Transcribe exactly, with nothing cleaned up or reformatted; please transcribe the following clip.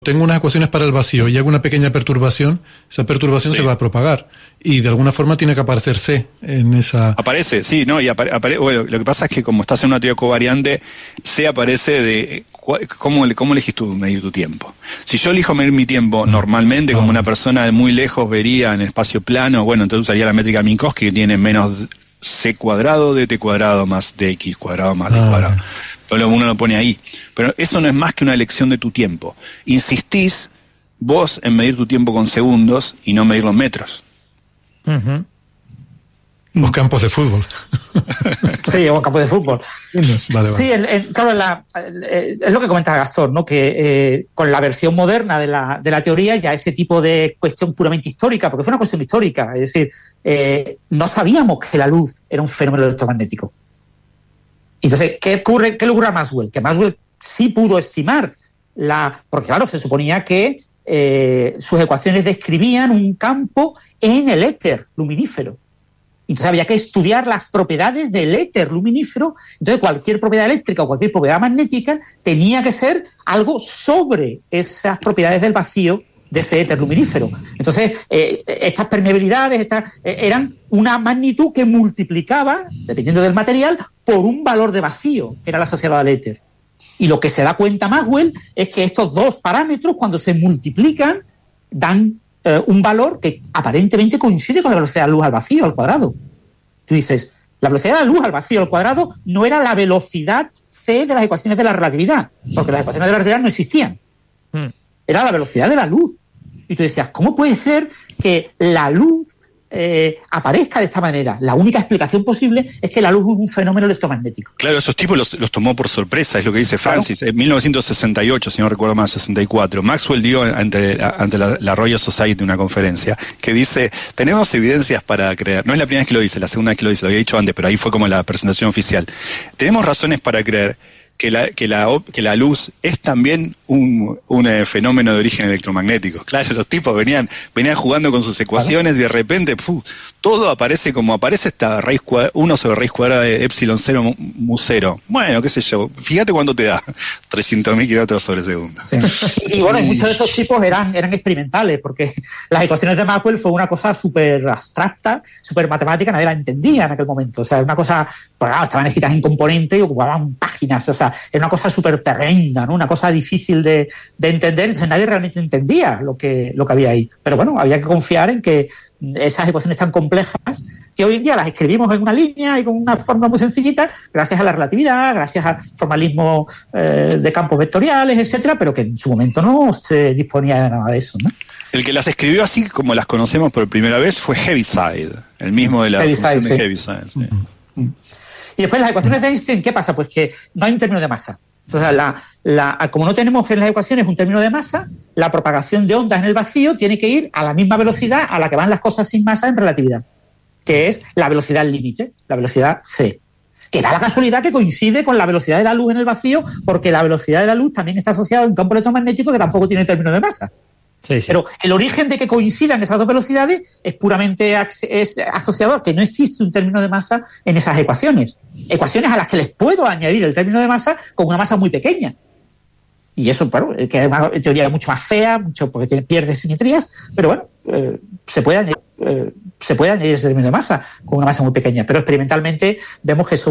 Tengo unas ecuaciones para el vacío y hago una pequeña perturbación, esa perturbación Sí. se va a propagar y de alguna forma tiene que aparecer C en esa... Aparece, sí, no, y apare, apare, bueno, lo que pasa es que como estás en una teoría covariante, C aparece de cua- cómo, cómo elegís tú medir tu tiempo. Si yo elijo medir mi tiempo normalmente, como una persona de muy lejos vería en espacio plano, bueno, entonces usaría la métrica Minkowski, que tiene menos C cuadrado de T cuadrado más D X cuadrado más D Ah, cuadrado. bien. Entonces uno lo pone ahí. Pero eso no es más que una elección de tu tiempo. Insistís vos en medir tu tiempo con segundos y no medirlo en metros. Uh-huh. Los campos de fútbol. Sí, o campo de fútbol. Vale, vale. Sí, el, el, claro, la, el, el, es lo que comentaba Gastón, ¿no? Que eh, con la versión moderna de la, de la teoría ya ese tipo de cuestión puramente histórica, porque fue una cuestión histórica, es decir, eh, no sabíamos que la luz era un fenómeno electromagnético. Entonces, ¿qué ocurre, qué le ocurre a Maxwell? Que Maxwell sí pudo estimar la... Porque claro, se suponía que eh, sus ecuaciones describían un campo en el éter luminífero. Entonces había que estudiar las propiedades del éter luminífero. Entonces cualquier propiedad eléctrica o cualquier propiedad magnética tenía que ser algo sobre esas propiedades del vacío de ese éter luminífero. Entonces, eh, estas permeabilidades estas, eh, eran una magnitud que multiplicaba, dependiendo del material, por un valor de vacío, que era el asociado al éter. Y lo que se da cuenta Maxwell es que estos dos parámetros, cuando se multiplican, dan eh, un valor que aparentemente coincide con la velocidad de la luz al vacío, al cuadrado. Tú dices, la velocidad de la luz al vacío al cuadrado no era la velocidad C de las ecuaciones de la relatividad, porque las ecuaciones de la relatividad no existían. Hmm. Era la velocidad de la luz. Y tú decías, ¿cómo puede ser que la luz eh, aparezca de esta manera? La única explicación posible es que la luz es un fenómeno electromagnético. Claro, esos tipos los, los tomó por sorpresa, es lo que dice Francis. Claro. En mil novecientos sesenta y ocho, si no recuerdo mal, sesenta y cuatro, Maxwell dio ante, ante la, la Royal Society una conferencia que dice, tenemos evidencias para creer, no es la primera vez que lo dice, la segunda vez que lo dice, lo había dicho antes, pero ahí fue como la presentación oficial. Tenemos razones para creer que la, que la, que la luz es también un, un eh, fenómeno de origen electromagnético. Claro, los tipos venían, venían jugando con sus ecuaciones y de repente ¡puf! Todo aparece como aparece esta raíz uno sobre raíz cuadrada de epsilon cero mu cero. Bueno, qué sé yo, fíjate cuánto te da, trescientos mil kilómetros sobre segundo. Sí. Y bueno, y muchos de esos tipos eran, eran experimentales, porque las ecuaciones de Maxwell fue una cosa súper abstracta, súper matemática, nadie la entendía en aquel momento. O sea, una cosa, pues, ah, estaban escritas en componente y ocupaban páginas, o sea, era una cosa súper terrena, ¿no? Una cosa difícil de, de entender, entonces nadie realmente entendía lo que, lo que había ahí. Pero bueno, había que confiar en que esas ecuaciones tan complejas, que hoy en día las escribimos en una línea y con una forma muy sencillita, gracias a la relatividad, gracias al formalismo eh, de campos vectoriales, etcétera, pero que en su momento no se disponía de nada de eso, ¿no? El que las escribió así como las conocemos por primera vez fue Heaviside, el mismo de la Heaviside, función de sí. Heaviside. Sí. Uh-huh. Y después las ecuaciones de Einstein, ¿qué pasa? Pues que no hay un término de masa. O sea, la, la, como no tenemos en las ecuaciones un término de masa, la propagación de ondas en el vacío tiene que ir a la misma velocidad a la que van las cosas sin masa en relatividad, que es la velocidad límite, la velocidad c, que da la casualidad que coincide con la velocidad de la luz en el vacío, porque la velocidad de la luz también está asociada a un campo electromagnético que tampoco tiene término de masa. Sí, sí. Pero el origen de que coincidan esas dos velocidades es puramente es asociado a que no existe un término de masa en esas ecuaciones. Ecuaciones a las que les puedo añadir el término de masa con una masa muy pequeña. Y eso, claro, que es una teoría mucho más fea, mucho porque tiene, pierde simetrías, pero bueno, eh, se puede añadir, eh, se puede añadir ese término de masa con una masa muy pequeña. Pero experimentalmente vemos que eso